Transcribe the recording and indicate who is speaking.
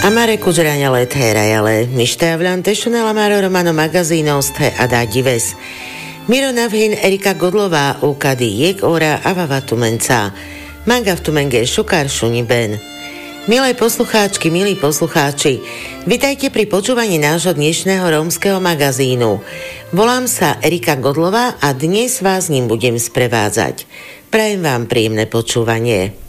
Speaker 1: Amare kužrania letherajale, mistä javlan tešunela maro romano magazínosti a dá dives. Miro navhin Erika Godlová ukady jek ora avava tumenca. Manga v tumenge šukár šuniben. Milé poslucháčky, milí poslucháči, vitajte pri počúvaní nášho dnešného rómskeho magazínu. Volám sa Erika Godlová a dnes vás ním budem sprevádzať. Prajem vám príjemné počúvanie.